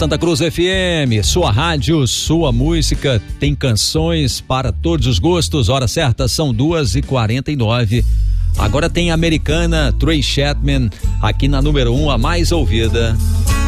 Santa Cruz FM, sua rádio, sua música, tem canções para todos os gostos. Hora certa são 2h49. Agora tem a americana Tracy Chapman aqui na número 1, a mais ouvida.